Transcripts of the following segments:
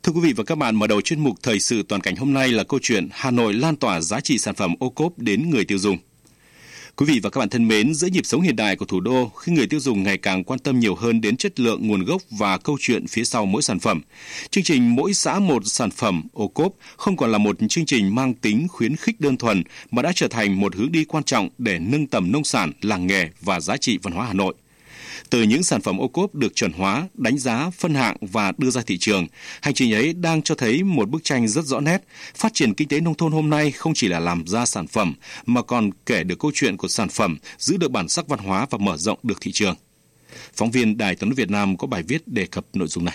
Thưa quý vị và các bạn, mở đầu chuyên mục Thời sự toàn cảnh hôm nay là câu chuyện Hà Nội lan tỏa giá trị sản phẩm ô cốp đến người tiêu dùng. Quý vị và các bạn thân mến, giữa nhịp sống hiện đại của thủ đô, khi người tiêu dùng ngày càng quan tâm nhiều hơn đến chất lượng, nguồn gốc và câu chuyện phía sau mỗi sản phẩm, chương trình Mỗi xã một sản phẩm ô cốp không còn là một chương trình mang tính khuyến khích đơn thuần mà đã trở thành một hướng đi quan trọng để nâng tầm nông sản, làng nghề và giá trị văn hóa Hà Nội. Từ những sản phẩm ô cốp được chuẩn hóa, đánh giá, phân hạng và đưa ra thị trường, hành trình ấy đang cho thấy một bức tranh rất rõ nét. Phát triển kinh tế nông thôn hôm nay không chỉ là làm ra sản phẩm, mà còn kể được câu chuyện của sản phẩm, giữ được bản sắc văn hóa và mở rộng được thị trường. Phóng viên Đài Tiếng nói Việt Nam có bài viết đề cập nội dung này.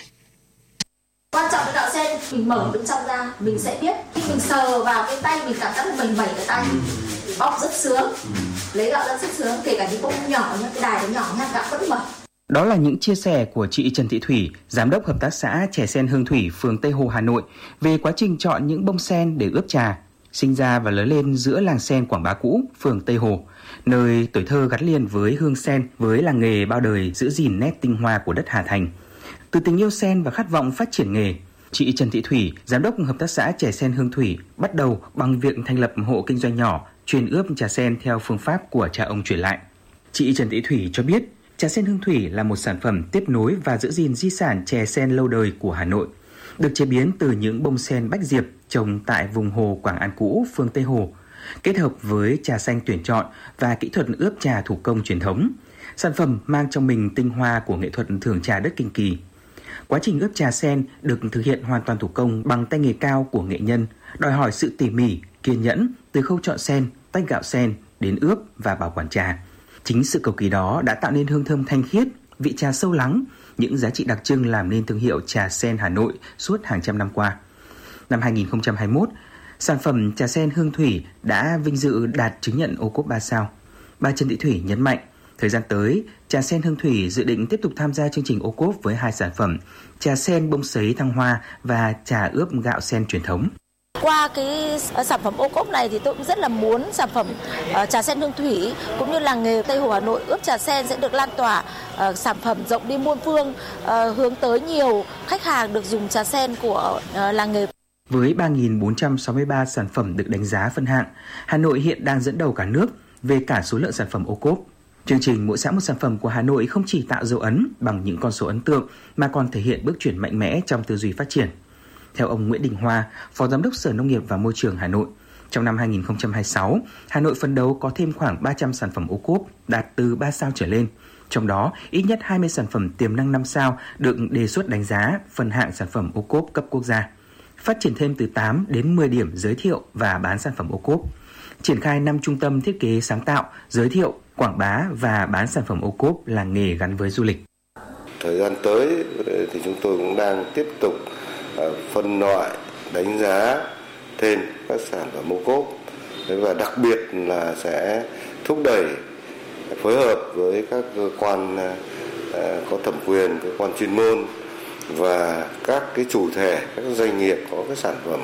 Quan trọng cái gạo sen, mình mở bên trong ra, mình sẽ biết. Khi mình sờ vào cái tay, mình cảm giác là mình mẩy cái tay, bóc rất sướng. Lấy gạo ra rất sướng, kể cả những bông nhỏ, cái đài nó nhỏ nha, gạo vẫn mật. Đó là những chia sẻ của chị Trần Thị Thủy, giám đốc hợp tác xã chè sen Hương Thủy, phường Tây Hồ, Hà Nội về quá trình chọn những bông sen để ướp trà. Sinh ra và lớn lên giữa làng sen Quảng Bá cũ, phường Tây Hồ, nơi tuổi thơ gắn liền với hương sen, với làng nghề bao đời giữ gìn nét tinh hoa của đất Hà Thành. Từ tình yêu sen và khát vọng phát triển nghề, chị Trần Thị Thủy, giám đốc hợp tác xã chè sen Hương Thủy, bắt đầu bằng việc thành lập hộ kinh doanh nhỏ chuyên ướp trà sen theo phương pháp của cha ông truyền lại. Chị Trần Thị Thủy cho biết, trà sen Hương Thủy là một sản phẩm tiếp nối và giữ gìn di sản chè sen lâu đời của Hà Nội, được chế biến từ những bông sen bách diệp trồng tại vùng hồ Quảng An cũ, phường Tây Hồ, kết hợp với trà xanh tuyển chọn và kỹ thuật ướp trà thủ công truyền thống. Sản phẩm mang trong mình tinh hoa của nghệ thuật thưởng trà đất Kinh Kỳ. Quá trình ướp trà sen được thực hiện hoàn toàn thủ công bằng tay nghề cao của nghệ nhân, đòi hỏi sự tỉ mỉ, kiên nhẫn từ khâu chọn sen, tách gạo sen đến ướp và bảo quản trà. Chính sự cầu kỳ đó đã tạo nên hương thơm thanh khiết, vị trà sâu lắng, những giá trị đặc trưng làm nên thương hiệu trà sen Hà Nội suốt hàng trăm năm qua. Năm 2021, sản phẩm trà sen Hương Thủy đã vinh dự đạt chứng nhận ô cốp 3 sao. Bà Trần Thị Thủy nhấn mạnh, thời gian tới, trà sen Hương Thủy dự định tiếp tục tham gia chương trình ô cốp với 2 sản phẩm, trà sen bông sấy thăng hoa và trà ướp gạo sen truyền thống. Qua cái sản phẩm ô cốp này thì tôi cũng rất là muốn sản phẩm trà sen Hương Thủy cũng như làng nghề Tây Hồ Hà Nội ướp trà sen sẽ được lan tỏa, sản phẩm rộng đi muôn phương, hướng tới nhiều khách hàng được dùng trà sen của làng nghề. Với 3.463 sản phẩm được đánh giá phân hạng, Hà Nội hiện đang dẫn đầu cả nước về cả số lượng sản phẩm ô cốp. Chương trình Mỗi xã một sản phẩm của Hà Nội không chỉ tạo dấu ấn bằng những con số ấn tượng mà còn thể hiện bước chuyển mạnh mẽ trong tư duy phát triển. Theo ông Nguyễn Đình Hoa, Phó Giám đốc Sở Nông nghiệp và Môi trường Hà Nội, trong năm 2026, Hà Nội phấn đấu có thêm khoảng 300 sản phẩm ô cốp đạt từ 3 sao trở lên. Trong đó, ít nhất 20 sản phẩm tiềm năng 5 sao được đề xuất đánh giá phân hạng sản phẩm ô cốp cấp quốc gia. Phát triển thêm từ 8 đến 10 điểm giới thiệu và bán sản phẩm ô cốp. Triển khai 5 trung tâm thiết kế sáng tạo, giới thiệu, quảng bá và bán sản phẩm ô cốp làng nghề gắn với du lịch. Thời gian tới thì chúng tôi cũng đang tiếp tục phân loại, đánh giá thêm các sản phẩm ô cốp và đặc biệt là sẽ thúc đẩy phối hợp với các cơ quan có thẩm quyền, cơ quan chuyên môn và các cái chủ thể, các doanh nghiệp có cái sản phẩm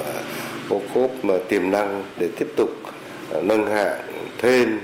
ô cốp mà tiềm năng để tiếp tục nâng hạng thêm.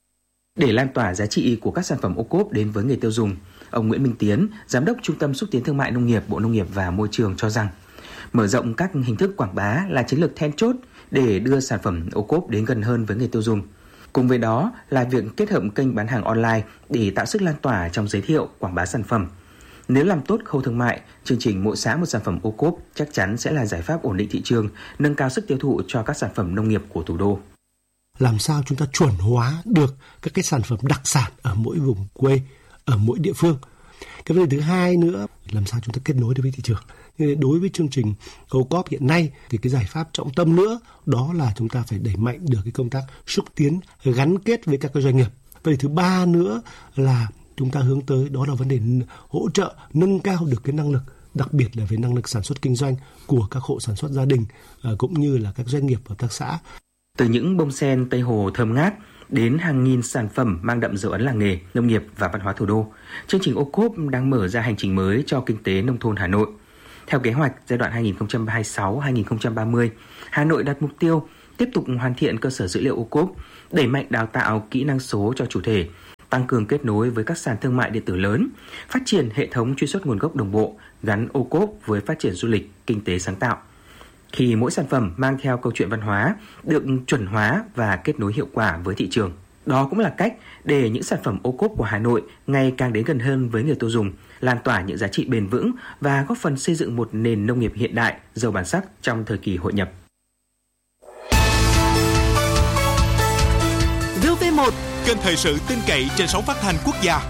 Để lan tỏa giá trị của các sản phẩm ô cốp đến với người tiêu dùng, ông Nguyễn Minh Tiến, Giám đốc Trung tâm Xúc tiến Thương mại Nông nghiệp, Bộ Nông nghiệp và Môi trường cho rằng, mở rộng các hình thức quảng bá là chiến lược then chốt để đưa sản phẩm ô cốp đến gần hơn với người tiêu dùng. Cùng với đó là việc kết hợp kênh bán hàng online để tạo sức lan tỏa trong giới thiệu, quảng bá sản phẩm. Nếu làm tốt khâu thương mại, chương trình Mỗi xã một sản phẩm ô cốp chắc chắn sẽ là giải pháp ổn định thị trường, nâng cao sức tiêu thụ cho các sản phẩm nông nghiệp của thủ đô. Làm sao chúng ta chuẩn hóa được các cái sản phẩm đặc sản ở mỗi vùng quê, ở mỗi địa phương. Cái vấn đề thứ hai nữa, làm sao chúng ta kết nối được với thị trường. Đối với chương trình ô cốp hiện nay thì cái giải pháp trọng tâm nữa đó là chúng ta phải đẩy mạnh được cái công tác xúc tiến gắn kết với các cái doanh nghiệp. Vấn đề thứ ba nữa là chúng ta hướng tới đó là vấn đề hỗ trợ nâng cao được cái năng lực, đặc biệt là về năng lực sản xuất kinh doanh của các hộ sản xuất gia đình cũng như là các doanh nghiệp hợp tác xã. Từ những bông sen Tây Hồ thơm ngát đến hàng nghìn sản phẩm mang đậm dấu ấn làng nghề, nông nghiệp và văn hóa thủ đô, chương trình ô cốp đang mở ra hành trình mới cho kinh tế nông thôn Hà Nội. Theo kế hoạch giai đoạn 2026-2030, Hà Nội đặt mục tiêu tiếp tục hoàn thiện cơ sở dữ liệu ô cốp, đẩy mạnh đào tạo kỹ năng số cho chủ thể, tăng cường kết nối với các sàn thương mại điện tử lớn, phát triển hệ thống truy xuất nguồn gốc đồng bộ, gắn ô cốp với phát triển du lịch, kinh tế sáng tạo. Khi mỗi sản phẩm mang theo câu chuyện văn hóa, được chuẩn hóa và kết nối hiệu quả với thị trường. Đó cũng là cách để những sản phẩm ô cốp của Hà Nội ngày càng đến gần hơn với người tiêu dùng, lan tỏa những giá trị bền vững và góp phần xây dựng một nền nông nghiệp hiện đại, giàu bản sắc trong thời kỳ hội nhập. VOV1, kênh thời sự tin cậy trên sóng phát thanh quốc gia.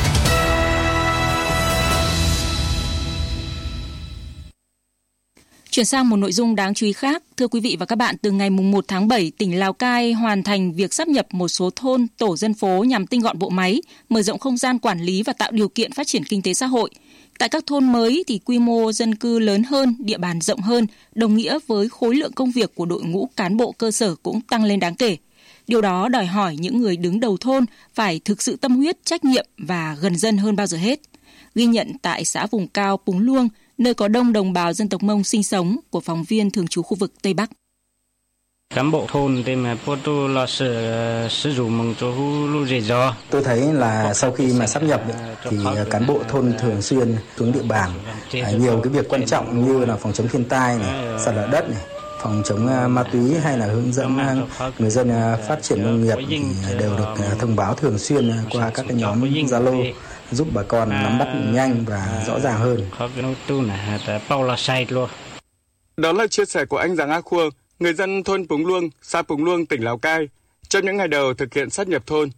Chuyển sang một nội dung đáng chú ý khác. Thưa quý vị và các bạn, từ ngày 1 tháng 7, tỉnh Lào Cai hoàn thành việc sáp nhập một số thôn, tổ dân phố nhằm tinh gọn bộ máy, mở rộng không gian quản lý và tạo điều kiện phát triển kinh tế xã hội. Tại các thôn mới thì quy mô dân cư lớn hơn, địa bàn rộng hơn, đồng nghĩa với khối lượng công việc của đội ngũ cán bộ cơ sở cũng tăng lên đáng kể. Điều đó đòi hỏi những người đứng đầu thôn phải thực sự tâm huyết, trách nhiệm và gần dân hơn bao giờ hết. Ghi nhận tại xã vùng cao Púng Luông, nơi có đông đồng bào dân tộc Mông sinh sống, của phóng viên thường trú khu vực Tây Bắc. Cán bộ thôn thì mà sử dụng tôi thấy là sau khi mà sáp nhập thì cán bộ thôn thường xuyên xuống địa bàn, nhiều cái việc quan trọng như là phòng chống thiên tai này, sạt lở đất này, phòng chống ma túy hay là hướng dẫn người dân phát triển nông nghiệp thì đều được thông báo thường xuyên qua các cái nhóm Zalo, giúp bà con nắm bắt nhanh và rõ ràng hơn. Đó là chia sẻ của anh Giàng A Khua, người dân thôn Púng Luông, xã Púng Luông, tỉnh Lào Cai, trong những ngày đầu thực hiện sáp nhập thôn.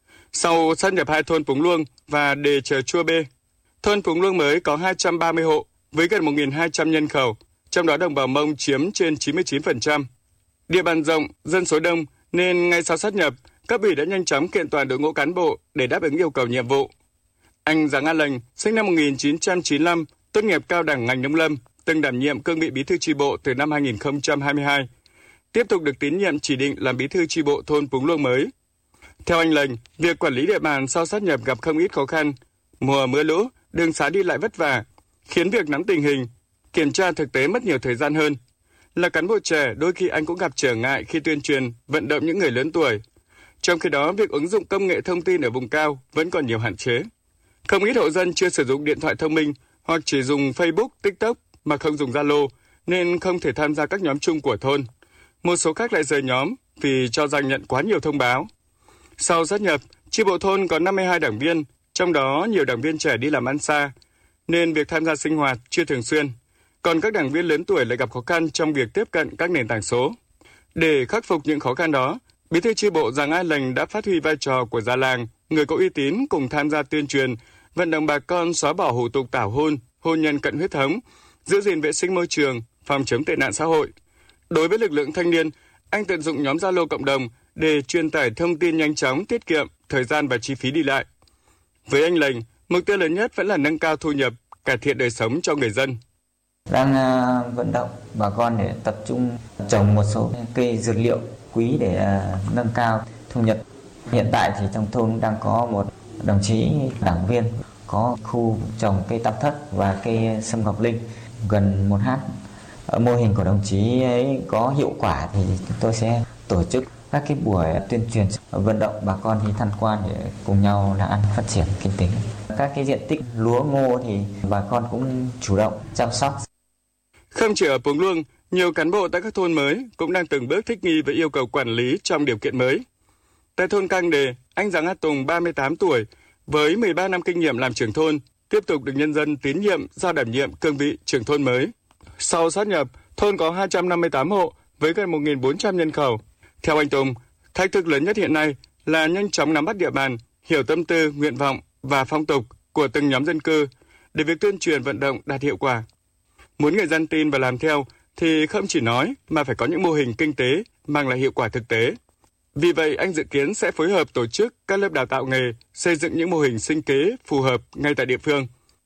Sau sáp nhập hai thôn Púng Luông và Đề Chờ Chua Bê, thôn Púng Luông mới có 230 hộ với gần 1.200 nhân khẩu, trong đó đồng bào Mông chiếm trên 99%. Địa bàn rộng, dân số đông nên ngay sau sáp nhập, cấp ủy đã nhanh chóng kiện toàn đội ngũ cán bộ để đáp ứng yêu cầu nhiệm vụ. Anh Giàng A Lệnh, sinh năm 1995, tốt nghiệp cao đẳng ngành nông lâm, từng đảm nhiệm cương vị bí thư chi bộ từ năm 2022, tiếp tục được tín nhiệm chỉ định làm bí thư chi bộ thôn Púng Luông mới. Theo anh Lệnh, việc quản lý địa bàn sau sáp nhập gặp không ít khó khăn. Mùa mưa lũ, đường xá đi lại vất vả, khiến việc nắm tình hình, kiểm tra thực tế mất nhiều thời gian hơn. Là cán bộ trẻ, đôi khi anh cũng gặp trở ngại khi tuyên truyền, vận động những người lớn tuổi. Trong khi đó, việc ứng dụng công nghệ thông tin ở vùng cao vẫn còn nhiều hạn chế. Không ít hộ dân chưa sử dụng điện thoại thông minh hoặc chỉ dùng Facebook, TikTok mà không dùng Zalo nên không thể tham gia các nhóm chung của thôn. Một số khác lại rời nhóm vì cho rằng nhận quá nhiều thông báo. Sau sáp nhập, chi bộ thôn có 52 đảng viên, trong đó nhiều đảng viên trẻ đi làm ăn xa, nên việc tham gia sinh hoạt chưa thường xuyên. Còn các đảng viên lớn tuổi lại gặp khó khăn trong việc tiếp cận các nền tảng số. Để khắc phục những khó khăn đó, Bí thư chi bộ Giàng A Lệnh đã phát huy vai trò của già làng, người có uy tín cùng tham gia tuyên truyền, vận động bà con xóa bỏ hủ tục tảo hôn, hôn nhân cận huyết thống, giữ gìn vệ sinh môi trường, phòng chống tệ nạn xã hội. Đối với lực lượng thanh niên, anh tận dụng nhóm Zalo cộng đồng để truyền tải thông tin nhanh chóng, tiết kiệm thời gian và chi phí đi lại. Với anh Lệnh, mục tiêu lớn nhất vẫn là nâng cao thu nhập, cải thiện đời sống cho người dân. Đang vận động bà con để tập trung trồng một số cây dược liệu quý để nâng cao thu nhập. Hiện tại thì trong thôn đang có một đồng chí đảng viên có khu trồng cây tam thất và cây sâm ngọc linh gần 1 ha. Ở mô hình của đồng chí ấy có hiệu quả thì chúng tôi sẽ tổ chức các cái buổi tuyên truyền vận động bà con đi tham quan để cùng nhau làm ăn phát triển kinh tế. Các cái diện tích lúa ngô thì bà con cũng chủ động chăm sóc. Không chỉ ở Púng Luông, nhiều cán bộ tại các thôn mới cũng đang từng bước thích nghi với yêu cầu quản lý trong điều kiện mới. Tại thôn Cang Đề, anh Giàng A Tùng 38 tuổi với 13 năm kinh nghiệm làm trưởng thôn tiếp tục được nhân dân tín nhiệm giao đảm nhiệm cương vị trưởng thôn mới. Sau sáp nhập, thôn có 258 hộ với gần 1.400 nhân khẩu. Theo anh Tùng, thách thức lớn nhất hiện nay là nhanh chóng nắm bắt địa bàn, hiểu tâm tư, nguyện vọng và phong tục của từng nhóm dân cư để việc tuyên truyền vận động đạt hiệu quả. Muốn người dân tin và làm theo thì không chỉ nói mà phải có những mô hình kinh tế mang lại hiệu quả thực tế. Vì vậy, anh dự kiến sẽ phối hợp tổ chức các lớp đào tạo nghề, xây dựng những mô hình sinh kế phù hợp ngay tại địa phương.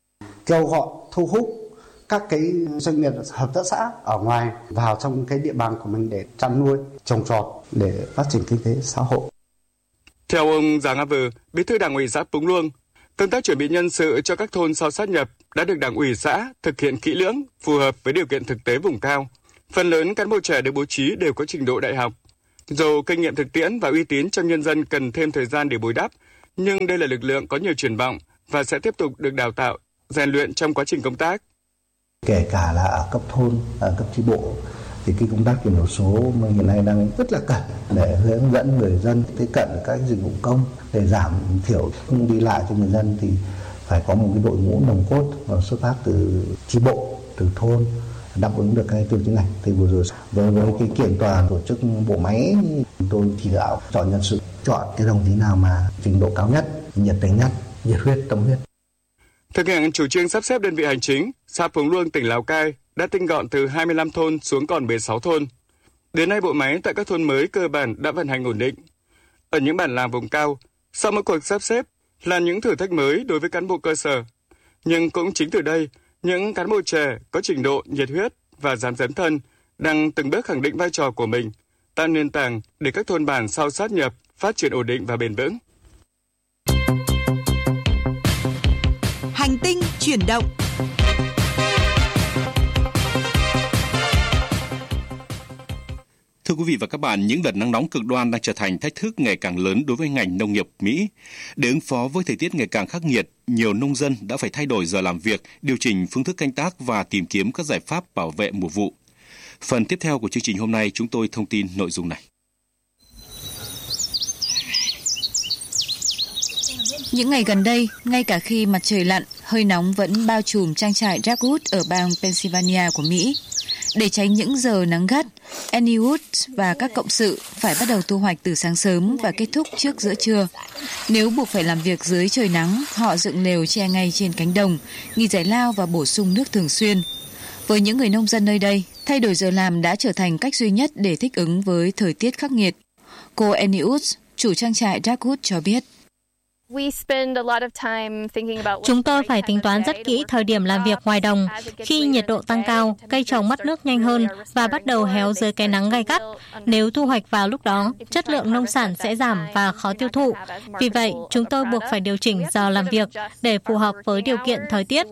Kêu gọi thu hút các cái doanh nghiệp hợp tác xã ở ngoài vào trong cái địa bàn của mình để chăn nuôi, trồng trọt để phát triển kinh tế xã hội. Theo ông Giàng A Vừ, Bí thư Đảng ủy xã Púng Luông, công tác chuẩn bị nhân sự cho các thôn sau sáp nhập đã được Đảng ủy xã thực hiện kỹ lưỡng, phù hợp với điều kiện thực tế vùng cao. Phần lớn cán bộ trẻ được bố trí đều có trình độ đại học. Dù kinh nghiệm thực tiễn và uy tín trong nhân dân cần thêm thời gian để bồi đắp, nhưng đây là lực lượng có nhiều triển vọng và sẽ tiếp tục được đào tạo, rèn luyện trong quá trình công tác. Kể cả là ở cấp thôn, ở cấp chi bộ thì cái công tác chuyển đổi số mà hiện nay đang rất là cần để hướng dẫn người dân tiếp cận các dịch vụ công để giảm thiểu không đi lại cho người dân, thì phải có một cái đội ngũ nòng cốt xuất phát từ chi bộ, từ thôn đáp ứng được cái tiêu chí này. Thì vừa rồi với cái kiện toàn tổ chức bộ máy, tôi chỉ đạo chọn nhân sự, chọn cái đồng chí nào mà trình độ cao nhất, nhiệt tình nhất, nhiệt huyết, tâm huyết. Thực hiện chủ trương sắp xếp đơn vị hành chính, xã Pống Luông, tỉnh Lào Cai đã tinh gọn từ 25 thôn xuống còn 16 thôn. Đến nay bộ máy tại các thôn mới cơ bản đã vận hành ổn định. Ở những bản làng vùng cao, sau mỗi cuộc sắp xếp là những thử thách mới đối với cán bộ cơ sở. Nhưng cũng chính từ đây, những cán bộ trẻ có trình độ, nhiệt huyết và dám dấn thân đang từng bước khẳng định vai trò của mình, tạo nền tảng để các thôn bản sau sát nhập phát triển ổn định và bền vững. Hành tinh chuyển động. Thưa quý vị và các bạn, những đợt nắng nóng cực đoan đang trở thành thách thức ngày càng lớn đối với ngành nông nghiệp Mỹ. Để ứng phó với thời tiết ngày càng khắc nghiệt, nhiều nông dân đã phải thay đổi giờ làm việc, điều chỉnh phương thức canh tác và tìm kiếm các giải pháp bảo vệ mùa vụ. Phần tiếp theo của chương trình hôm nay chúng tôi thông tin nội dung này. Những ngày gần đây, ngay cả khi mặt trời lặn, hơi nóng vẫn bao trùm trang trại Dagwood ở bang Pennsylvania của Mỹ. Để tránh những giờ nắng gắt, Annie Wood và các cộng sự phải bắt đầu thu hoạch từ sáng sớm và kết thúc trước giữa trưa. Nếu buộc phải làm việc dưới trời nắng, họ dựng lều che ngay trên cánh đồng, nghỉ giải lao và bổ sung nước thường xuyên. Với những người nông dân nơi đây, thay đổi giờ làm đã trở thành cách duy nhất để thích ứng với thời tiết khắc nghiệt. Cô Annie Wood, chủ trang trại Dagwood cho biết. Chúng tôi phải tính toán rất kỹ thời điểm làm việc ngoài đồng. Khi nhiệt độ tăng cao, cây trồng mất nước nhanh hơn và bắt đầu héo dưới cái nắng gay gắt. Nếu thu hoạch vào lúc đó, chất lượng nông sản sẽ giảm và khó tiêu thụ. Vì vậy, chúng tôi buộc phải điều chỉnh giờ làm việc để phù hợp với điều kiện thời tiết.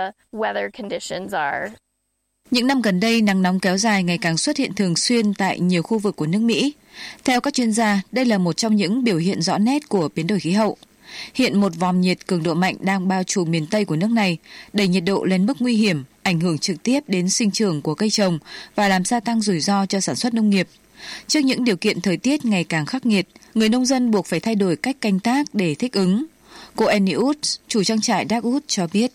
Những năm gần đây, nắng nóng kéo dài ngày càng xuất hiện thường xuyên tại nhiều khu vực của nước Mỹ. Theo các chuyên gia, đây là một trong những biểu hiện rõ nét của biến đổi khí hậu. Hiện một vòm nhiệt cường độ mạnh đang bao trùm miền Tây của nước này, đẩy nhiệt độ lên mức nguy hiểm, ảnh hưởng trực tiếp đến sinh trưởng của cây trồng và làm gia tăng rủi ro cho sản xuất nông nghiệp. Trước những điều kiện thời tiết ngày càng khắc nghiệt, người nông dân buộc phải thay đổi cách canh tác để thích ứng. Cô Annie Wood, chủ trang trại Dagwood cho biết.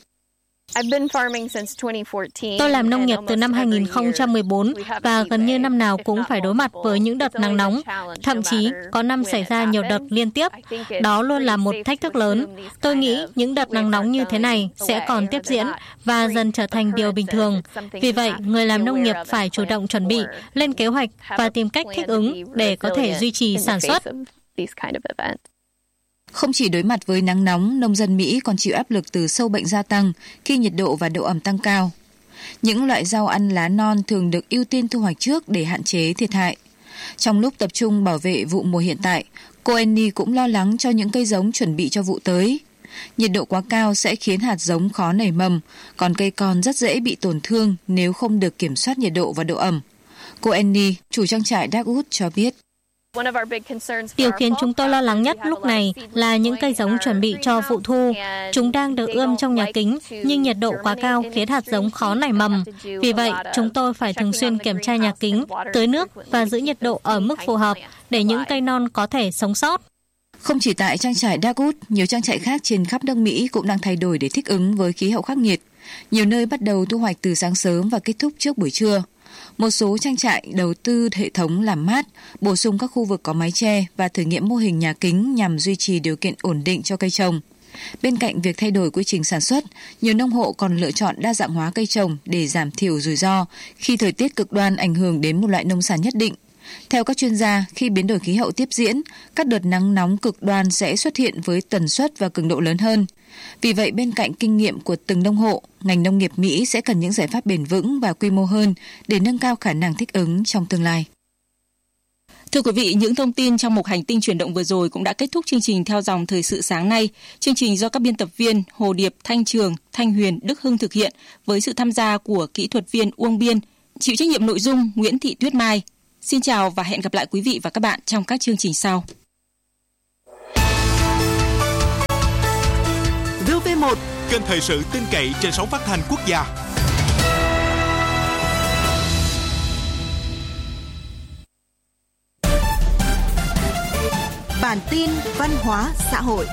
Tôi làm nông nghiệp từ năm 2014 và gần như năm nào cũng phải đối mặt với những đợt nắng nóng. Thậm chí có năm xảy ra nhiều đợt liên tiếp. Đó luôn là một thách thức lớn. Tôi nghĩ những đợt nắng nóng như thế này sẽ còn tiếp diễn và dần trở thành điều bình thường. Vì vậy, người làm nông nghiệp phải chủ động chuẩn bị, lên kế hoạch và tìm cách thích ứng để có thể duy trì sản xuất. Không chỉ đối mặt với nắng nóng, nông dân Mỹ còn chịu áp lực từ sâu bệnh gia tăng khi nhiệt độ và độ ẩm tăng cao. Những loại rau ăn lá non thường được ưu tiên thu hoạch trước để hạn chế thiệt hại. Trong lúc tập trung bảo vệ vụ mùa hiện tại, cô Annie cũng lo lắng cho những cây giống chuẩn bị cho vụ tới. Nhiệt độ quá cao sẽ khiến hạt giống khó nảy mầm, còn cây con rất dễ bị tổn thương nếu không được kiểm soát nhiệt độ và độ ẩm. Cô Annie, chủ trang trại Dagwood cho biết. Điều khiến chúng tôi lo lắng nhất lúc này là những cây giống chuẩn bị cho vụ thu. Chúng đang được ươm trong nhà kính, nhưng nhiệt độ quá cao khiến hạt giống khó nảy mầm. Vì vậy, chúng tôi phải thường xuyên kiểm tra nhà kính, tưới nước và giữ nhiệt độ ở mức phù hợp để những cây non có thể sống sót. Không chỉ tại trang trại Dagwood, nhiều trang trại khác trên khắp nước Mỹ cũng đang thay đổi để thích ứng với khí hậu khắc nghiệt. Nhiều nơi bắt đầu thu hoạch từ sáng sớm và kết thúc trước buổi trưa. Một số trang trại đầu tư hệ thống làm mát, bổ sung các khu vực có mái che và thử nghiệm mô hình nhà kính nhằm duy trì điều kiện ổn định cho cây trồng. Bên cạnh việc thay đổi quy trình sản xuất, nhiều nông hộ còn lựa chọn đa dạng hóa cây trồng để giảm thiểu rủi ro khi thời tiết cực đoan ảnh hưởng đến một loại nông sản nhất định. Theo các chuyên gia, khi biến đổi khí hậu tiếp diễn, các đợt nắng nóng cực đoan sẽ xuất hiện với tần suất và cường độ lớn hơn. Vì vậy, bên cạnh kinh nghiệm của từng nông hộ, ngành nông nghiệp Mỹ sẽ cần những giải pháp bền vững và quy mô hơn để nâng cao khả năng thích ứng trong tương lai. Thưa quý vị, những thông tin trong mục Hành tinh chuyển động vừa rồi cũng đã kết thúc chương trình Theo dòng thời sự sáng nay. Chương trình do các biên tập viên Hồ Điệp, Thanh Trường, Thanh Huyền, Đức Hưng thực hiện với sự tham gia của kỹ thuật viên Uông Biên, chịu trách nhiệm nội dung Nguyễn Thị Tuyết Mai. Xin chào và hẹn gặp lại quý vị và các bạn trong các chương trình sau. 1, kênh thời sự tin cậy trên sóng phát thanh quốc gia. Bản tin văn hóa xã hội.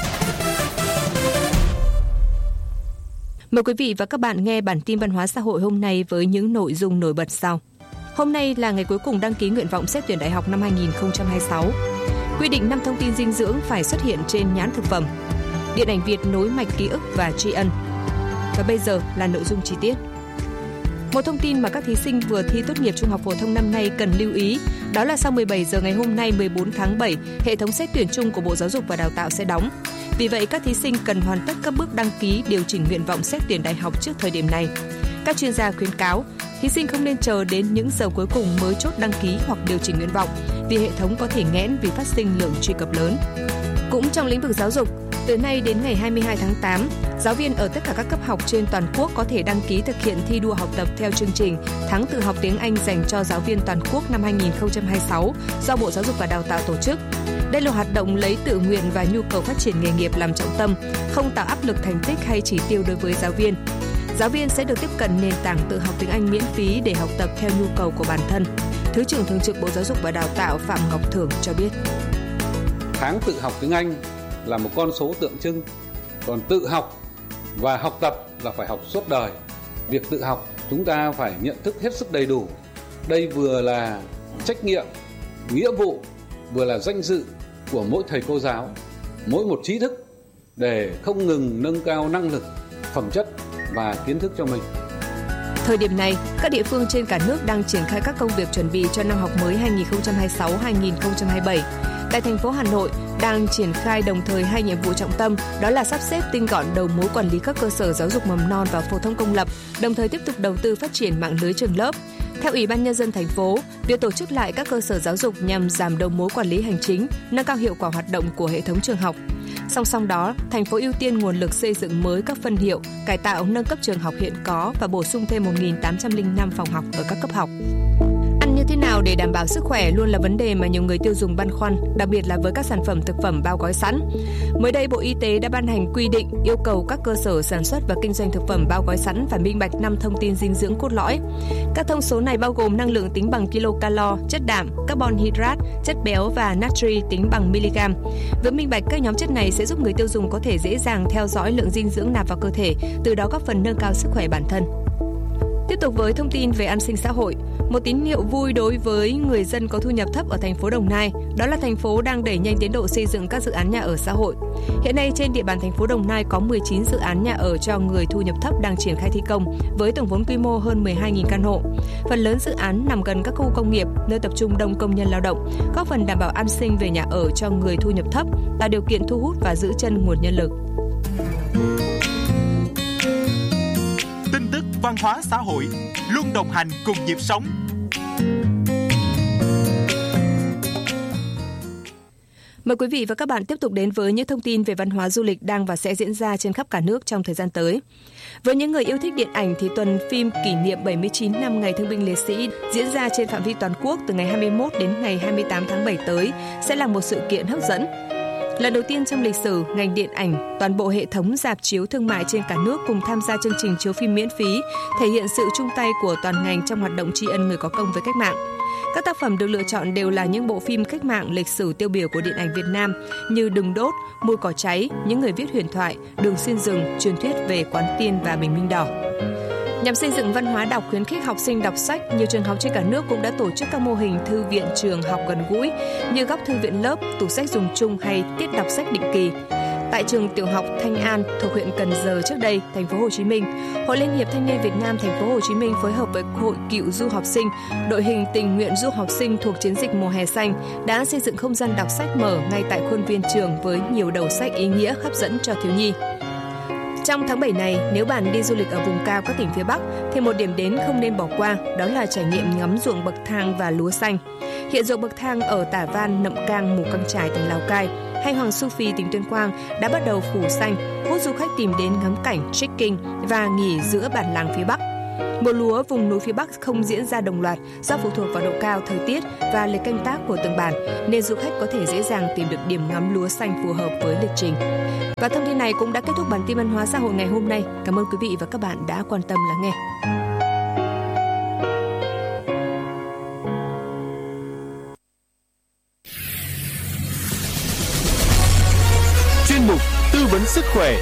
Mời quý vị và các bạn nghe bản tin văn hóa xã hội hôm nay với những nội dung nổi bật sau. Hôm nay là ngày cuối cùng đăng ký nguyện vọng xét tuyển đại học năm 2026. Quy định 5 thông tin dinh dưỡng phải xuất hiện trên nhãn thực phẩm. Điện ảnh Việt nối mạch ký ức và tri ân. Và bây giờ là nội dung chi tiết. Một thông tin mà các thí sinh vừa thi tốt nghiệp trung học phổ thông năm nay cần lưu ý, đó là sau 17 giờ ngày hôm nay 14 tháng 7, hệ thống xét tuyển chung của Bộ Giáo dục và Đào tạo sẽ đóng. Vì vậy, các thí sinh cần hoàn tất các bước đăng ký điều chỉnh nguyện vọng xét tuyển đại học trước thời điểm này. Các chuyên gia khuyến cáo, thí sinh không nên chờ đến những giờ cuối cùng mới chốt đăng ký hoặc điều chỉnh nguyện vọng, vì hệ thống có thể nghẽn vì phát sinh lượng truy cập lớn. Cũng trong lĩnh vực giáo dục, từ nay đến ngày 22 tháng 8, giáo viên ở tất cả các cấp học trên toàn quốc có thể đăng ký thực hiện thi đua học tập theo chương trình Tháng tự học tiếng Anh dành cho giáo viên toàn quốc năm 2026 do Bộ Giáo dục và Đào tạo tổ chức. Đây là hoạt động lấy tự nguyện và nhu cầu phát triển nghề nghiệp làm trọng tâm, không tạo áp lực thành tích hay chỉ tiêu đối với giáo viên. Giáo viên sẽ được tiếp cận nền tảng tự học tiếng Anh miễn phí để học tập theo nhu cầu của bản thân. Thứ trưởng Thường trực Bộ Giáo dục và Đào tạo Phạm Ngọc Thưởng cho biết. Tháng tự học tiếng Anh là một con số tượng trưng, còn tự học và học tập là phải học suốt đời. Việc tự học chúng ta phải nhận thức hết sức đầy đủ. Đây vừa là trách nhiệm, nghĩa vụ, vừa là danh dự của mỗi thầy cô giáo, mỗi một trí thức để không ngừng nâng cao năng lực, phẩm chất và kiến thức cho mình. Thời điểm này, các địa phương trên cả nước đang triển khai các công việc chuẩn bị cho năm học mới 2026-2027. Tại thành phố Hà Nội, đang triển khai đồng thời 2 nhiệm vụ trọng tâm, đó là sắp xếp tinh gọn đầu mối quản lý các cơ sở giáo dục mầm non và phổ thông công lập, đồng thời tiếp tục đầu tư phát triển mạng lưới trường lớp. Theo Ủy ban Nhân dân thành phố, việc tổ chức lại các cơ sở giáo dục nhằm giảm đầu mối quản lý hành chính, nâng cao hiệu quả hoạt động của hệ thống trường học. Song song đó, thành phố ưu tiên nguồn lực xây dựng mới các phân hiệu, cải tạo nâng cấp trường học hiện có và bổ sung thêm 1.805 phòng học ở các cấp học. Ăn như thế nào để đảm bảo sức khỏe luôn là vấn đề mà nhiều người tiêu dùng băn khoăn, đặc biệt là với các sản phẩm thực phẩm bao gói sẵn. Mới đây, Bộ Y tế đã ban hành quy định yêu cầu các cơ sở sản xuất và kinh doanh thực phẩm bao gói sẵn phải minh bạch 5 thông tin dinh dưỡng cốt lõi. Các thông số này bao gồm năng lượng tính bằng kilocalo, chất đạm, carbon hydrate, chất béo và natri tính bằng miligam. Với minh bạch các nhóm chất này sẽ giúp người tiêu dùng có thể dễ dàng theo dõi lượng dinh dưỡng nạp vào cơ thể, từ đó góp phần nâng cao sức khỏe bản thân. Tiếp tục với thông tin về an sinh xã hội, một tín hiệu vui đối với người dân có thu nhập thấp ở thành phố Đồng Nai, đó là thành phố đang đẩy nhanh tiến độ xây dựng các dự án nhà ở xã hội. Hiện nay trên địa bàn thành phố Đồng Nai có 19 dự án nhà ở cho người thu nhập thấp đang triển khai thi công, với tổng vốn quy mô hơn 12.000 căn hộ. Phần lớn dự án nằm gần các khu công nghiệp, nơi tập trung đông công nhân lao động, góp phần đảm bảo an sinh về nhà ở cho người thu nhập thấp, tạo điều kiện thu hút và giữ chân nguồn nhân lực. Tin tức văn hóa xã hội luôn đồng hành cùng nhịp sống. Mời quý vị và các bạn tiếp tục đến với những thông tin về văn hóa du lịch đang và sẽ diễn ra trên khắp cả nước trong thời gian tới. Với những người yêu thích điện ảnh thì tuần phim kỷ niệm 79 năm Ngày Thương binh Liệt sĩ diễn ra trên phạm vi toàn quốc từ ngày 21 đến ngày 28 tháng 7 tới sẽ là một sự kiện hấp dẫn. Lần đầu tiên trong lịch sử, ngành điện ảnh, toàn bộ hệ thống rạp chiếu thương mại trên cả nước cùng tham gia chương trình chiếu phim miễn phí, thể hiện sự chung tay của toàn ngành trong hoạt động tri ân người có công với cách mạng. Các tác phẩm được lựa chọn đều là những bộ phim cách mạng lịch sử tiêu biểu của điện ảnh Việt Nam như Đừng đốt, Mùi cỏ cháy, Những người viết huyền thoại, Đường xuyên rừng, Truyền thuyết về Quán Tiên và Bình Minh đỏ. Nhằm xây dựng văn hóa đọc, khuyến khích học sinh đọc sách, nhiều trường học trên cả nước cũng đã tổ chức các mô hình thư viện trường học gần gũi như góc thư viện lớp, tủ sách dùng chung hay tiết đọc sách định kỳ. Tại trường tiểu học Thanh An thuộc huyện Cần Giờ trước đây, thành phố Hồ Chí Minh, Hội Liên hiệp Thanh niên Việt Nam thành phố Hồ Chí Minh phối hợp với Hội Cựu du học sinh, đội hình tình nguyện du học sinh thuộc chiến dịch mùa hè xanh đã xây dựng không gian đọc sách mở ngay tại khuôn viên trường với nhiều đầu sách ý nghĩa hấp dẫn cho thiếu nhi. Trong tháng 7 này, nếu bạn đi du lịch ở vùng cao các tỉnh phía Bắc thì một điểm đến không nên bỏ qua, đó là trải nghiệm ngắm ruộng bậc thang và lúa xanh. Hiện ruộng bậc thang ở Tả Văn, Nậm Cang, Mù Căng Chải, tỉnh Lào Cai hay Hoàng Su Phi, tỉnh Tuyên Quang đã bắt đầu phủ xanh, hút du khách tìm đến ngắm cảnh, trekking và nghỉ giữa bản làng phía Bắc. Mùa lúa vùng núi phía Bắc không diễn ra đồng loạt do phụ thuộc vào độ cao, thời tiết và lịch canh tác của từng bản, nên du khách có thể dễ dàng tìm được điểm ngắm lúa xanh phù hợp với lịch trình. Và thông tin này cũng đã kết thúc bản tin văn hóa xã hội ngày hôm nay. Cảm ơn quý vị và các bạn đã quan tâm lắng nghe. Chuyên mục tư vấn sức khỏe.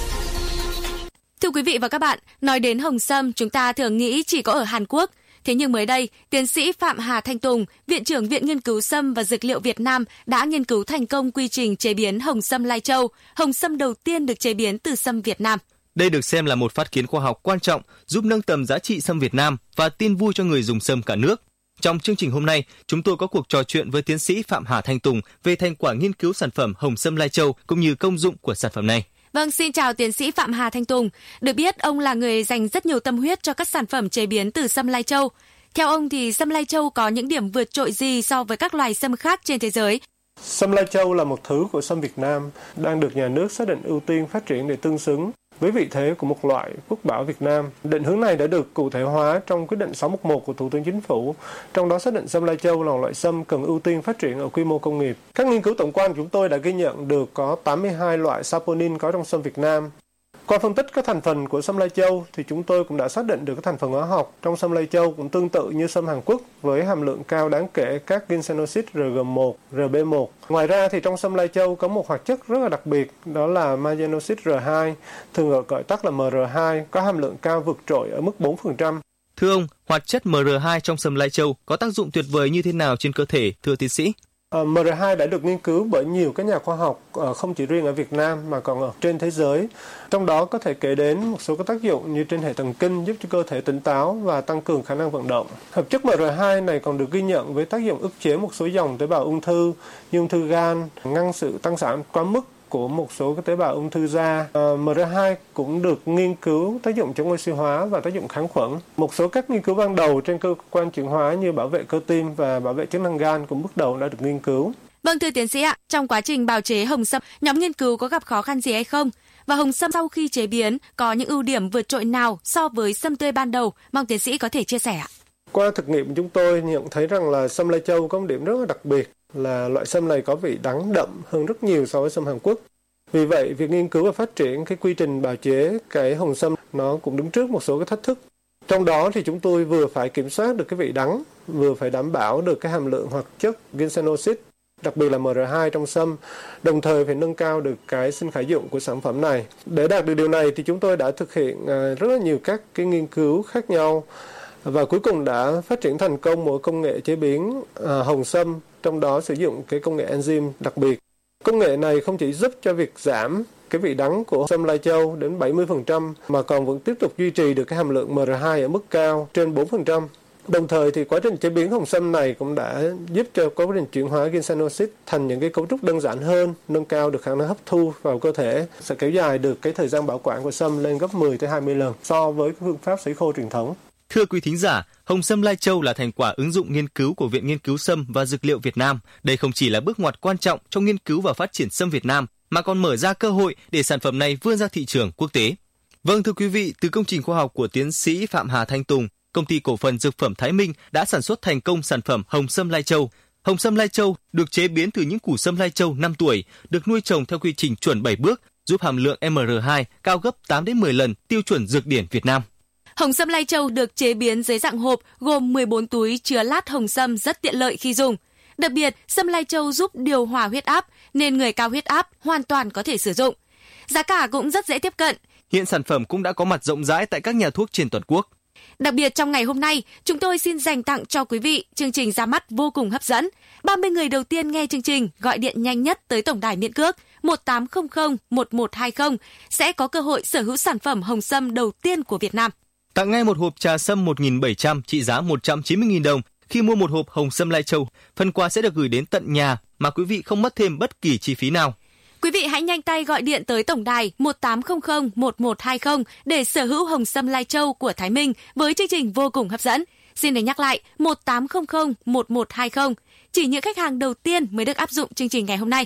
Thưa quý vị và các bạn, nói đến hồng sâm, chúng ta thường nghĩ chỉ có ở Hàn Quốc. Thế nhưng mới đây, tiến sĩ Phạm Hà Thanh Tùng, Viện trưởng Viện Nghiên cứu Sâm và Dược liệu Việt Nam đã nghiên cứu thành công quy trình chế biến hồng sâm Lai Châu, hồng sâm đầu tiên được chế biến từ sâm Việt Nam. Đây được xem là một phát kiến khoa học quan trọng giúp nâng tầm giá trị sâm Việt Nam và tin vui cho người dùng sâm cả nước. Trong chương trình hôm nay, chúng tôi có cuộc trò chuyện với tiến sĩ Phạm Hà Thanh Tùng về thành quả nghiên cứu sản phẩm hồng sâm Lai Châu cũng như công dụng của sản phẩm này. Vâng, xin chào tiến sĩ Phạm Hà Thanh Tùng. Được biết, ông là người dành rất nhiều tâm huyết cho các sản phẩm chế biến từ sâm Lai Châu. Theo ông thì sâm Lai Châu có những điểm vượt trội gì so với các loài sâm khác trên thế giới? Sâm Lai Châu là một thứ của sâm Việt Nam đang được nhà nước xác định ưu tiên phát triển để tương xứng với vị thế của một loại quốc bảo Việt Nam. Định hướng này đã được cụ thể hóa trong quyết định 611 của Thủ tướng Chính phủ, trong đó xác định sâm Lai Châu là một loại sâm cần ưu tiên phát triển ở quy mô công nghiệp. Các nghiên cứu tổng quan của chúng tôi đã ghi nhận được có 82 loại saponin có trong sâm Việt Nam. Qua phân tích các thành phần của sâm Lai Châu thì chúng tôi cũng đã xác định được các thành phần hóa học trong sâm Lai Châu cũng tương tự như sâm Hàn Quốc với hàm lượng cao đáng kể các ginsennoxid RG1, RB1. Ngoài ra thì trong sâm Lai Châu có một hoạt chất rất là đặc biệt, đó là magenoxid R2, thường được gọi tắt là MR2, có hàm lượng cao vượt trội ở mức 4%. Thưa ông, hoạt chất MR2 trong sâm Lai Châu có tác dụng tuyệt vời như thế nào trên cơ thể, thưa tiến sĩ? MR2 đã được nghiên cứu bởi nhiều các nhà khoa học không chỉ riêng ở Việt Nam mà còn ở trên thế giới. Trong đó có thể kể đến một số các tác dụng như trên hệ thần kinh giúp cho cơ thể tỉnh táo và tăng cường khả năng vận động. Hợp chất MR2 này còn được ghi nhận với tác dụng ức chế một số dòng tế bào ung thư như ung thư gan, ngăn sự tăng sản quá mức của một số các tế bào ung thư da. MR2 cũng được nghiên cứu tác dụng chống oxy hóa và tác dụng kháng khuẩn. Một số các nghiên cứu ban đầu trên cơ quan chuyển hóa như bảo vệ cơ tim và bảo vệ chức năng gan cũng bước đầu đã được nghiên cứu. Vâng, thưa tiến sĩ ạ, trong quá trình bào chế hồng sâm, nhóm nghiên cứu có gặp khó khăn gì hay không? Và hồng sâm sau khi chế biến có những ưu điểm vượt trội nào so với sâm tươi ban đầu? Mong tiến sĩ có thể chia sẻ ạ. Qua thực nghiệm chúng tôi nhận thấy rằng là sâm Lai Châu có một điểm rất là đặc biệt là loại sâm này có vị đắng đậm hơn rất nhiều so với sâm Hàn Quốc. Vì vậy, việc nghiên cứu và phát triển cái quy trình bào chế cái hồng sâm nó cũng đứng trước một số cái thách thức. Trong đó thì chúng tôi vừa phải kiểm soát được cái vị đắng, vừa phải đảm bảo được cái hàm lượng hoạt chất ginsennoxid, đặc biệt là MR2 trong sâm, đồng thời phải nâng cao được cái sinh khả dụng của sản phẩm này. Để đạt được điều này thì chúng tôi đã thực hiện rất là nhiều các cái nghiên cứu khác nhau và cuối cùng đã phát triển thành công một công nghệ chế biến hồng sâm, trong đó sử dụng cái công nghệ enzyme đặc biệt. Công nghệ này không chỉ giúp cho việc giảm cái vị đắng của sâm Lai Châu đến 70% mà còn vẫn tiếp tục duy trì được cái hàm lượng MR2 ở mức cao trên 4%. Đồng thời thì quá trình chế biến hồng sâm này cũng đã giúp cho quá trình chuyển hóa ginsennoxid thành những cái cấu trúc đơn giản hơn, nâng cao được khả năng hấp thu vào cơ thể, sẽ kéo dài được cái thời gian bảo quản của sâm lên gấp 10 tới 20 lần so với phương pháp sấy khô truyền thống. Thưa quý thính giả, hồng sâm Lai Châu là thành quả ứng dụng nghiên cứu của Viện Nghiên cứu Sâm và Dược liệu Việt Nam. Đây không chỉ là bước ngoặt quan trọng trong nghiên cứu và phát triển sâm Việt Nam, mà còn mở ra cơ hội để sản phẩm này vươn ra thị trường quốc tế. Vâng, thưa quý vị, từ công trình khoa học của tiến sĩ Phạm Hà Thanh Tùng, Công ty cổ phần Dược phẩm Thái Minh đã sản xuất thành công sản phẩm hồng sâm Lai Châu. Hồng sâm Lai Châu được chế biến từ những củ sâm Lai Châu 5 tuổi, được nuôi trồng theo quy trình chuẩn 7 bước, giúp hàm lượng MR2 cao gấp 8 đến 10 lần tiêu chuẩn dược điển Việt Nam. Hồng sâm Lai Châu được chế biến dưới dạng hộp gồm 14 túi chứa lát hồng sâm rất tiện lợi khi dùng. Đặc biệt, sâm Lai Châu giúp điều hòa huyết áp nên người cao huyết áp hoàn toàn có thể sử dụng. Giá cả cũng rất dễ tiếp cận. Hiện sản phẩm cũng đã có mặt rộng rãi tại các nhà thuốc trên toàn quốc. Đặc biệt trong ngày hôm nay, chúng tôi xin dành tặng cho quý vị chương trình ra mắt vô cùng hấp dẫn. 30 người đầu tiên nghe chương trình gọi điện nhanh nhất tới tổng đài miễn cước 1800 1120 sẽ có cơ hội sở hữu sản phẩm hồng sâm đầu tiên của Việt Nam. Tặng ngay một hộp trà sâm 1.700 trị giá 190.000 đồng. Khi mua một hộp hồng sâm Lai Châu, phần quà sẽ được gửi đến tận nhà mà quý vị không mất thêm bất kỳ chi phí nào. Quý vị hãy nhanh tay gọi điện tới tổng đài 1800 1120 để sở hữu hồng sâm Lai Châu của Thái Minh với chương trình vô cùng hấp dẫn. Xin để nhắc lại 1800 1120. Chỉ những khách hàng đầu tiên mới được áp dụng chương trình ngày hôm nay.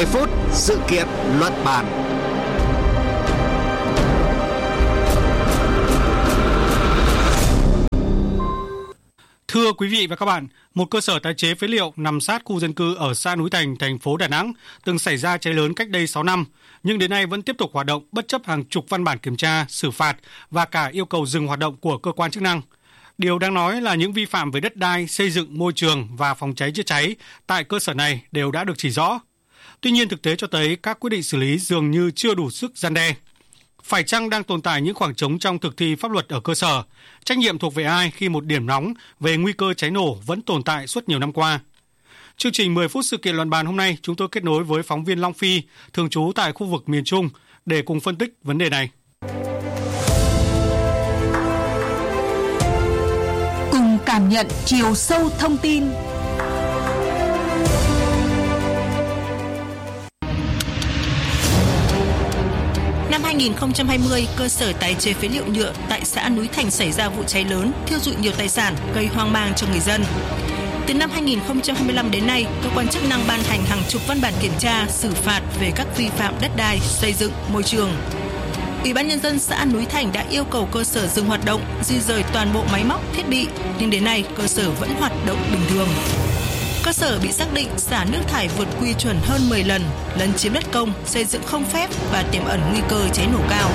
10 phút sự kiện luận bàn. Thưa quý vị và các bạn, một cơ sở tái chế phế liệu nằm sát khu dân cư ở xã Núi Thành, thành phố Đà Nẵng từng xảy ra cháy lớn cách đây 6 năm, nhưng đến nay vẫn tiếp tục hoạt động bất chấp hàng chục văn bản kiểm tra, xử phạt và cả yêu cầu dừng hoạt động của cơ quan chức năng. Điều đáng nói là những vi phạm về đất đai, xây dựng, môi trường và phòng cháy chữa cháy tại cơ sở này đều đã được chỉ rõ. Tuy nhiên, thực tế cho thấy các quyết định xử lý dường như chưa đủ sức răn đe. Phải chăng đang tồn tại những khoảng trống trong thực thi pháp luật ở cơ sở? Trách nhiệm thuộc về ai khi một điểm nóng về nguy cơ cháy nổ vẫn tồn tại suốt nhiều năm qua? Chương trình 10 phút sự kiện luận bàn hôm nay, chúng tôi kết nối với phóng viên Long Phi, thường trú tại khu vực miền Trung, để cùng phân tích vấn đề này. Cùng cảm nhận chiều sâu thông tin. Năm 2020, cơ sở tái chế phế liệu nhựa tại xã Núi Thành xảy ra vụ cháy lớn, thiêu rụi nhiều tài sản, gây hoang mang cho người dân. Từ năm 2025 đến nay, cơ quan chức năng ban hành hàng chục văn bản kiểm tra, xử phạt về các vi phạm đất đai, xây dựng, môi trường. Ủy ban nhân dân xã Núi Thành đã yêu cầu cơ sở dừng hoạt động, di rời toàn bộ máy móc, thiết bị, nhưng đến nay cơ sở vẫn hoạt động bình thường. Cơ sở bị xác định xả nước thải vượt quy chuẩn hơn 10 lần, lấn chiếm đất công, xây dựng không phép và tiềm ẩn nguy cơ cháy nổ cao.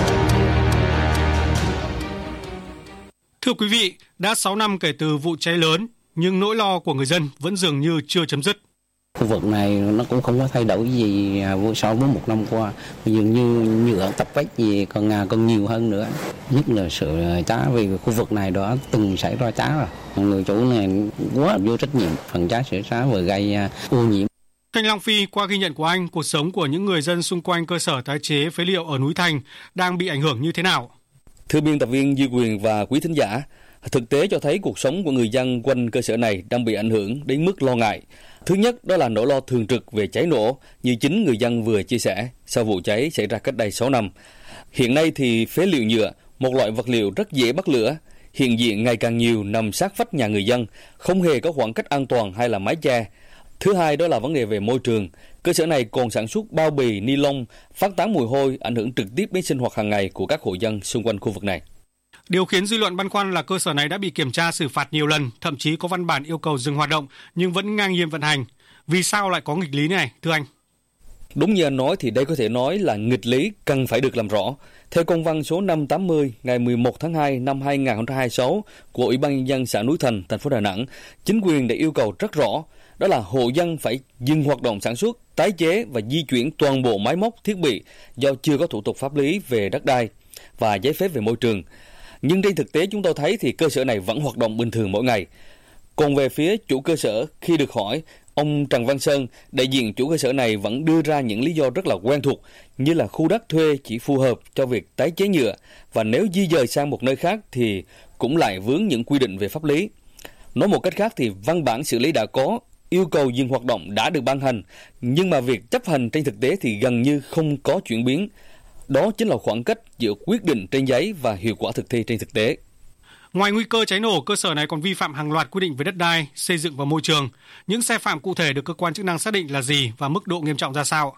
Thưa quý vị, đã 6 năm kể từ vụ cháy lớn, nhưng nỗi lo của người dân vẫn dường như chưa chấm dứt. Khu vực này nó cũng không có thay đổi gì so với một năm qua, dường như nhựa tập vách gì còn nhiều hơn nữa. Nhất là sự cháy, vì khu vực này đã từng xảy ra cháy rồi. Người chủ này quá vô trách nhiệm, phần cháy xảy ra và gây ô nhiễm. Thanh Long Phi, qua ghi nhận của anh, cuộc sống của những người dân xung quanh cơ sở tái chế phế liệu ở Núi Thành đang bị ảnh hưởng như thế nào? Thưa biên tập viên Duy Quyền và quý thính giả, thực tế cho thấy cuộc sống của người dân quanh cơ sở này đang bị ảnh hưởng đến mức lo ngại. Thứ nhất, đó là nỗi lo thường trực về cháy nổ, như chính người dân vừa chia sẻ sau vụ cháy xảy ra cách đây 6 năm. Hiện nay thì phế liệu nhựa, một loại vật liệu rất dễ bắt lửa, hiện diện ngày càng nhiều nằm sát vách nhà người dân, không hề có khoảng cách an toàn hay là mái che. Thứ hai, đó là vấn đề về môi trường. Cơ sở này còn sản xuất bao bì, ni lông, phát tán mùi hôi, ảnh hưởng trực tiếp đến sinh hoạt hàng ngày của các hộ dân xung quanh khu vực này. Điều khiến dư luận băn khoăn là cơ sở này đã bị kiểm tra xử phạt nhiều lần, thậm chí có văn bản yêu cầu dừng hoạt động nhưng vẫn ngang nhiên vận hành. Vì sao lại có nghịch lý này, thưa anh? Đúng như anh nói thì đây có thể nói là nghịch lý cần phải được làm rõ. Theo công văn số 580 ngày 11 tháng 2 năm 2026 của Ủy ban nhân dân xã Núi Thành, thành phố Đà Nẵng, chính quyền đã yêu cầu rất rõ, đó là hộ dân phải dừng hoạt động sản xuất, tái chế và di chuyển toàn bộ máy móc, thiết bị do chưa có thủ tục pháp lý về đất đai và giấy phép về môi trường. Nhưng trên thực tế chúng tôi thấy thì cơ sở này vẫn hoạt động bình thường mỗi ngày. Còn về phía chủ cơ sở, khi được hỏi, ông Trần Văn Sơn, đại diện chủ cơ sở này vẫn đưa ra những lý do rất là quen thuộc, như là khu đất thuê chỉ phù hợp cho việc tái chế nhựa, và nếu di dời sang một nơi khác thì cũng lại vướng những quy định về pháp lý. Nói một cách khác thì văn bản xử lý đã có, yêu cầu dừng hoạt động đã được ban hành, nhưng mà việc chấp hành trên thực tế thì gần như không có chuyển biến. Đó chính là khoảng cách giữa quyết định trên giấy và hiệu quả thực thi trên thực tế. Ngoài nguy cơ cháy nổ, cơ sở này còn vi phạm hàng loạt quy định về đất đai, xây dựng và môi trường. Những sai phạm cụ thể được cơ quan chức năng xác định là gì và mức độ nghiêm trọng ra sao?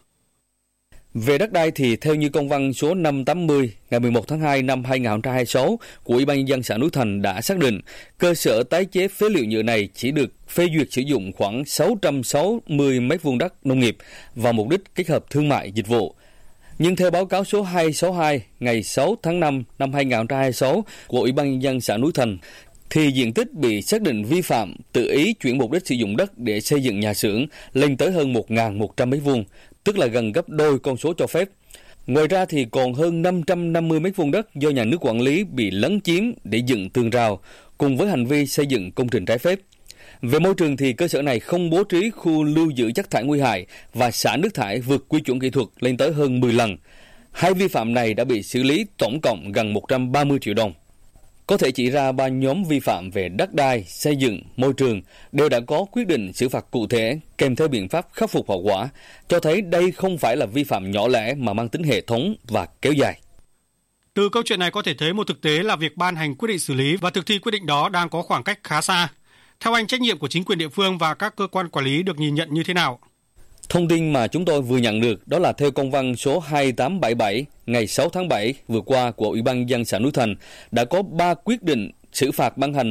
Về đất đai thì theo như công văn số 580 ngày 11 tháng 2 năm 2026 của Ủy ban nhân dân xã Núi Thành đã xác định, cơ sở tái chế phế liệu nhựa này chỉ được phê duyệt sử dụng khoảng 660 m2 đất nông nghiệp vào mục đích kết hợp thương mại dịch vụ. Nhưng theo báo cáo số 262 ngày 6 tháng 5 năm 2026 của Ủy ban nhân dân xã Núi Thành, thì diện tích bị xác định vi phạm tự ý chuyển mục đích sử dụng đất để xây dựng nhà xưởng lên tới hơn 1.100 m2, tức là gần gấp đôi con số cho phép. Ngoài ra thì còn hơn 550 m2 đất do nhà nước quản lý bị lấn chiếm để dựng tường rào, cùng với hành vi xây dựng công trình trái phép. Về môi trường thì cơ sở này không bố trí khu lưu giữ chất thải nguy hại và xả nước thải vượt quy chuẩn kỹ thuật lên tới hơn 10 lần. Hai vi phạm này đã bị xử lý tổng cộng gần 130 triệu đồng. Có thể chỉ ra 3 nhóm vi phạm về đất đai, xây dựng, môi trường đều đã có quyết định xử phạt cụ thể kèm theo biện pháp khắc phục hậu quả, cho thấy đây không phải là vi phạm nhỏ lẻ mà mang tính hệ thống và kéo dài. Từ câu chuyện này có thể thấy một thực tế là việc ban hành quyết định xử lý và thực thi quyết định đó đang có khoảng cách khá xa. Theo anh, trách nhiệm của chính quyền địa phương và các cơ quan quản lý được nhìn nhận như thế nào? Thông tin mà chúng tôi vừa nhận được đó là theo công văn số 2877 ngày 6 tháng 7 vừa qua của Ủy ban nhân dân xã Núi Thành đã có 3 quyết định xử phạt ban hành